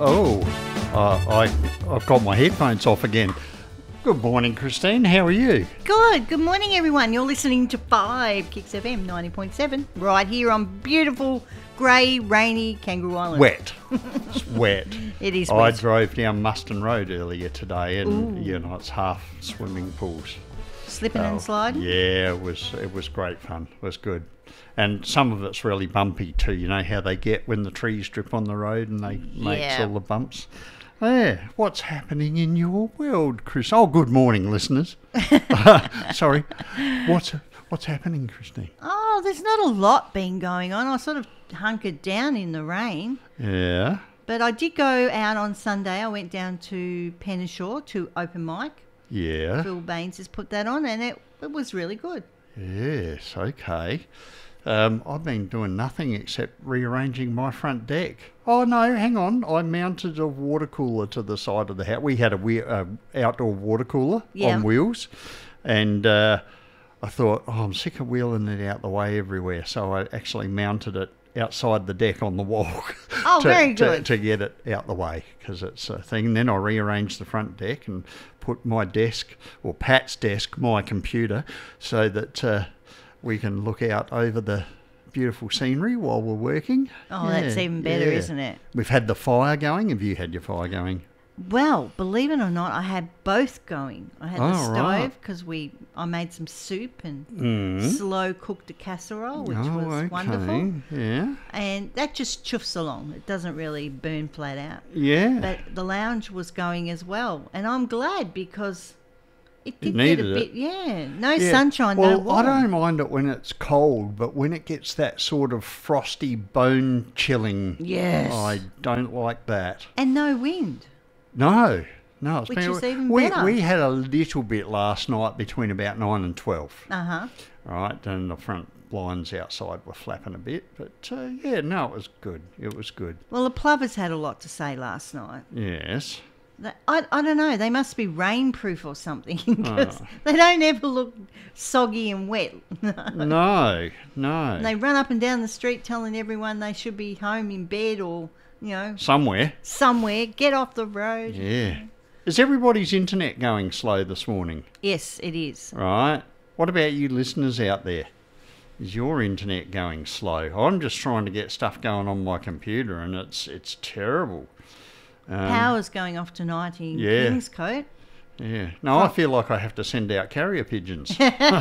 I've got my headphones off again. Good morning, Christine. How are you? Good morning, everyone. You're listening to 5 Kicks FM 90.7 right here on beautiful, grey, rainy Kangaroo Island. Wet. It's wet. It is I wet. drove down Muston Road earlier today and, it's half swimming pools. Slipping and sliding? Yeah, it was great fun. It was good. And some of it's really bumpy too. You know how they get when the trees drip on the road and they make all the bumps? Yeah. What's happening in your world, Chris? Oh, good morning, listeners. Sorry. What's happening, Christine? Oh, there's not a lot been going on. I sort of hunkered down in the rain. Yeah. But I did go out on Sunday. I went down to Penneshaw to open mic. Yeah. Phil Baines has put that on and it was really good. Yes, okay. I've been doing nothing except rearranging my front deck. Oh, no, hang on. I mounted a water cooler to the side of the house. We had a outdoor water cooler on wheels. And I thought, I'm sick of wheeling it out the way everywhere. So I actually mounted it outside the deck on the wall. Oh, very good. To get it out the way, because it's a thing. And then I rearranged the front deck and put my desk, or Pat's desk, my computer, so that we can look out over the beautiful scenery while we're working. Oh, that's even better, isn't it? We've had the fire going. Have you had your fire going? Well, believe it or not, I had both going. I had the stove right. because I made some soup and slow cooked a casserole, which was wonderful. Yeah. And that just chuffs along. It doesn't really burn flat out. Yeah. But the lounge was going as well. And I'm glad because it did needed get a bit, it. no sunshine, no warm. Well, I don't mind it when it's cold, but when it gets that sort of frosty, bone-chilling, yes, I don't like that. And no wind. No, it's which been, is even better. We had a little bit last night between about 9 and 12. Uh-huh. Right, and the front blinds outside were flapping a bit, but it was good. It was good. Well, the plovers had a lot to say last night. Yes. I don't know. They must be rainproof or something because they don't ever look soggy and wet. No. And they run up and down the street telling everyone they should be home in bed or, somewhere. Get off the road. Yeah. Is everybody's internet going slow this morning? Yes, it is. Right. What about you listeners out there? Is your internet going slow? I'm just trying to get stuff going on my computer and it's terrible. Power's going off tonight in Kingscote. Yeah. No, I feel like I have to send out carrier pigeons.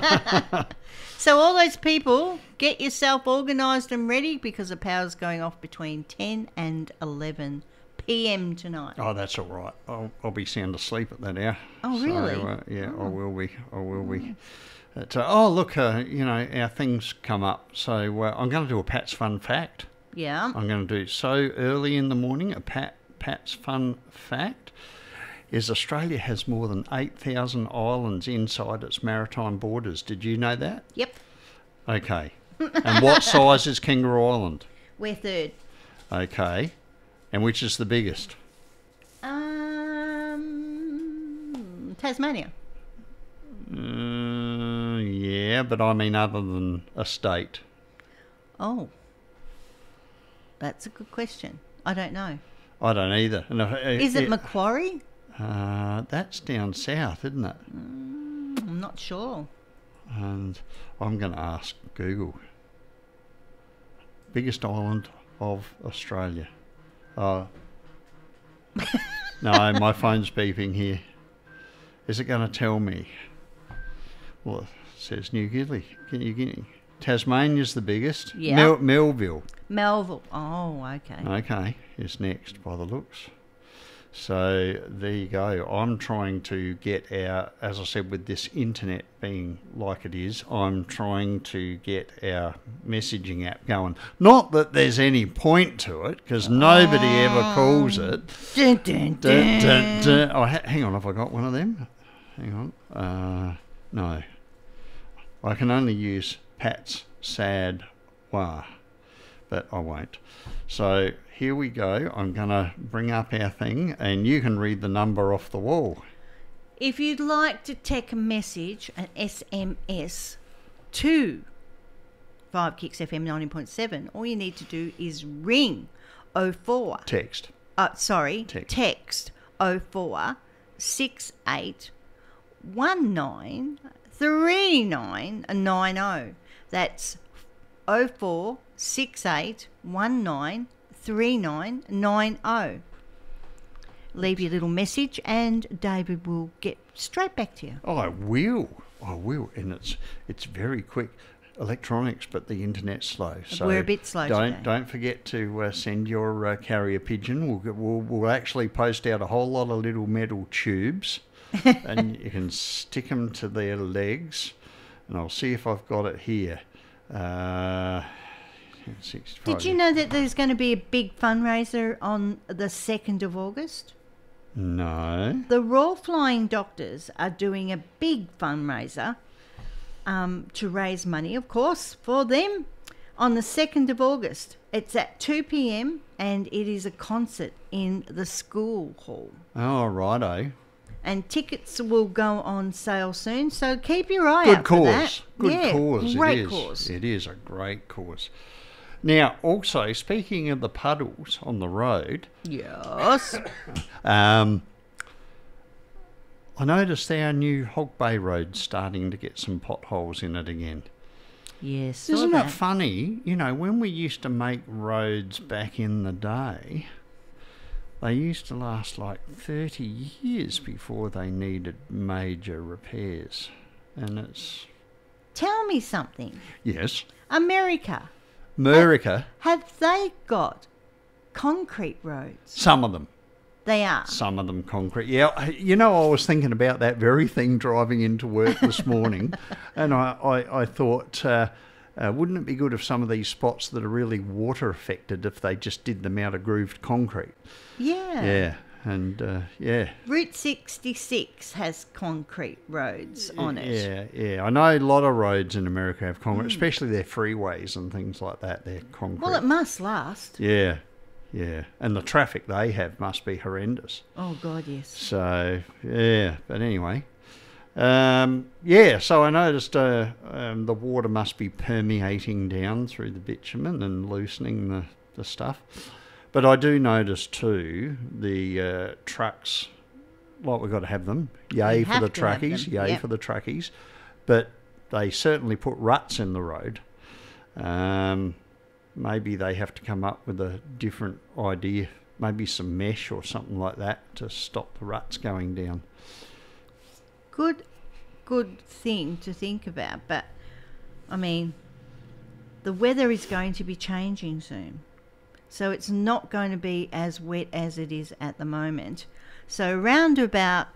So all those people, get yourself organised and ready because the power's going off between 10 and 11 p.m. tonight. Oh, that's all right. I'll be sound asleep at that hour. Oh, really? So, I will be. Look, our things come up. So I'm going to do a Pat's Fun Fact. Yeah. I'm going to do so early in the morning, a Pat's Fun Fact is Australia has more than 8,000 islands inside its maritime borders. Did you know that? Yep. Okay. And what size is Kangaroo Island? We're third. Okay. And which is the biggest? Tasmania. Yeah, but I mean other than a state. Oh. That's a good question. I don't know. I don't either. Is it Macquarie? That's down south, isn't it? I'm not sure. And I'm going to ask Google. Biggest island of Australia. No, my phone's beeping here. Is it going to tell me? Well, it says New Guinea. Tasmania's the biggest. Yeah. Melville. Oh, okay. Okay, is next by the looks. So there you go. I'm trying to get as I said, with this internet being like it is, I'm trying to get our messaging app going. Not that there's any point to it, because nobody ever calls it. Dun, dun, dun. Oh, hang on, have I got one of them? Hang on. No. I can only use Pat's Sad Wah, but I won't. So here we go. I'm going to bring up our thing and you can read the number off the wall. If you'd like to take a message, an SMS, to 5 Kicks FM 90.7, all you need to do is ring 04. Text. text 04 68 19 3990. That's 04 68 19 3990. Leave your little message and David will get straight back to you. I will, and it's very quick. Electronics, but the internet's slow. So we're a bit slow today. Don't forget to send your carrier pigeon. We'll actually post out a whole lot of little metal tubes, and you can stick them to their legs. And I'll see if I've got it here. 65. Did you know that there's going to be a big fundraiser on the 2nd of August? No. The Royal Flying Doctors are doing a big fundraiser to raise money, of course, for them on the 2nd of August. It's at 2 p.m. and it is a concert in the school hall. Oh, righto. And tickets will go on sale soon, so keep your eye out for that. Good cause. Great cause. It is a great cause. Now, also, speaking of the puddles on the road... Yes. I noticed our new Hog Bay Road's starting to get some potholes in it again. Yes. Isn't it funny? You know, when we used to make roads back in the day, they used to last like 30 years before they needed major repairs. And it's... Tell me something. Yes. America. Have they got concrete roads? Some of them. They are. Some of them concrete. Yeah, you know, I was thinking about that very thing driving into work this morning, and I thought, wouldn't it be good if some of these spots that are really water affected, if they just did them out of grooved concrete? Yeah. Yeah, and yeah. Route 66 has concrete roads on it. Yeah. I know a lot of roads in America have concrete, especially their freeways and things like that. They're concrete. Well, it must last. Yeah. And the traffic they have must be horrendous. Oh, God, yes. So, yeah, but anyway. So I noticed the water must be permeating down through the bitumen and loosening the stuff. But I do notice too, the trucks, like we've got to have them. Yay for the truckies, for the truckies. But they certainly put ruts in the road. Maybe they have to come up with a different idea, maybe some mesh or something like that to stop the ruts going down. Good thing to think about, but I mean, the weather is going to be changing soon, so it's not going to be as wet as it is at the moment. So around about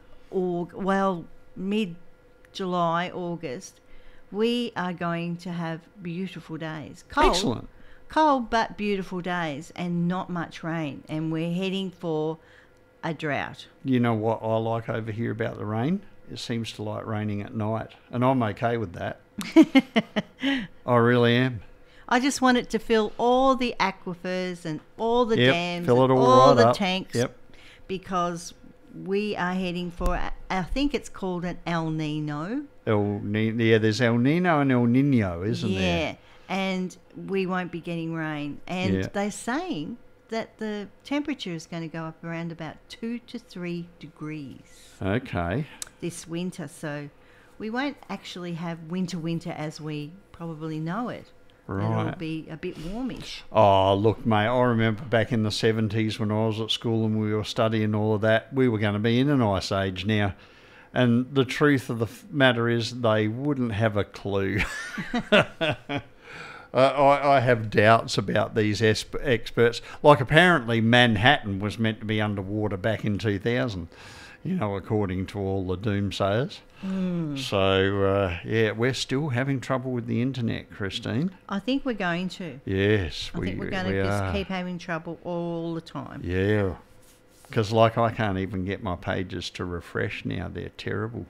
mid-July, August, we are going to have beautiful days. Cold but beautiful days and not much rain, and we're heading for a drought. You know what I like over here about the rain? It seems to like raining at night, and I'm okay with that. I really am. I just want it to fill all the aquifers and all the dams fill it and all the right tanks, because we are heading for, I think it's called an El Nino. There's El Nino and El Nino, isn't there? Yeah. And we won't be getting rain. And they're saying that the temperature is going to go up around about 2 to 3 degrees. Okay. This winter. So we won't actually have winter as we probably know it. Right. It'll be a bit warmish. Oh, look, mate, I remember back in the 70s when I was at school and we were studying all of that, we were going to be in an ice age now. And the truth of the matter is they wouldn't have a clue. I have doubts about these experts. Like, apparently Manhattan was meant to be underwater back in 2000, according to all the doomsayers. So, we're still having trouble with the internet, Christine. I think we're going to. Yes, I think we're going to just keep having trouble all the time. Yeah, because I can't even get my pages to refresh now. They're terrible.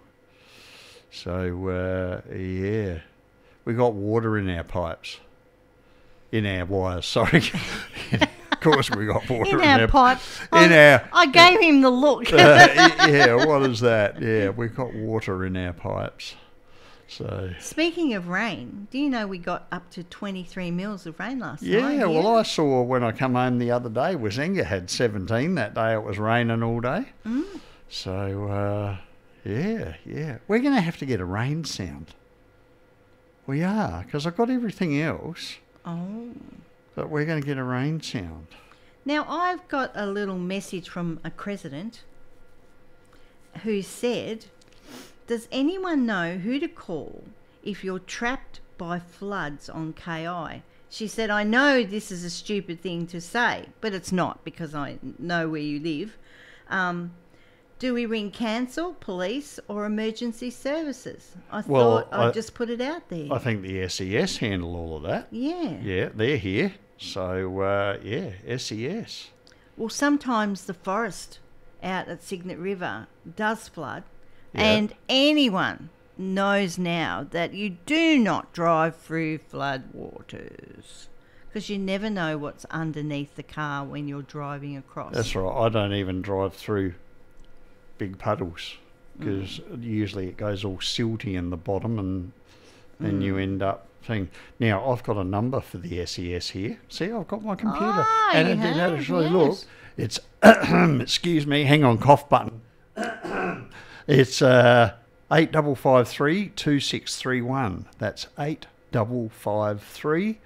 So, we got water in our pipes. In our wires, sorry. Of course we got water in our pipe. I gave him the look. What is that? Yeah, we got water in our pipes. So Speaking of rain, do you know we got up to 23 mils of rain last night? yeah, well, I saw when I come home the other day, Wazinga had 17 that day. It was raining all day. So yeah, we're going to have to get a rain sound. We are, because I've got everything else, Oh. but we're going to get a rain sound. Now, I've got a little message from a resident who said, does anyone know who to call if you're trapped by floods on KI? She said, I know this is a stupid thing to say, but it's not because I know where you live. Do we ring council, police or emergency services? I thought I'd just put it out there. I think the SES handle all of that. Yeah. Yeah, they're here. So, yeah, SES. Well, sometimes the forest out at Cygnet River does flood, Yeah. and anyone knows now that you do not drive through flood waters because you never know what's underneath the car when you're driving across. That's right. I don't even drive through big puddles because usually it goes all silty in the bottom and then you end up thing. Now, I've got a number for the SES here. See, I've got my computer. Oh, and you it did have, actually yes. look. It's, excuse me, hang on, cough button. It's 8553 2631. That's 8553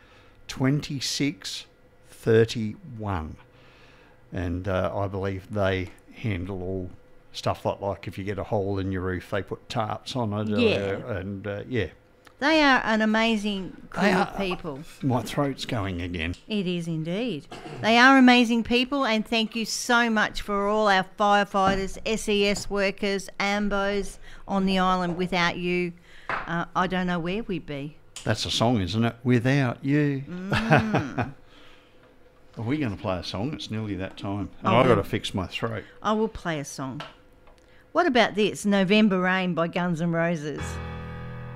2631. And I believe they handle all stuff like if you get a hole in your roof, they put tarps on it. Yeah. And yeah. They are an amazing They group are- of people. My throat's going again. It is indeed. They are amazing people, and thank you so much for all our firefighters, SES workers, AMBOs on the island. Without you, I don't know where we'd be. That's a song, isn't it? Without you. Are we going to play a song? It's nearly that time. And Oh, I've got yeah. to fix my throat. I will play a song. What about this? November Rain by Guns N' Roses.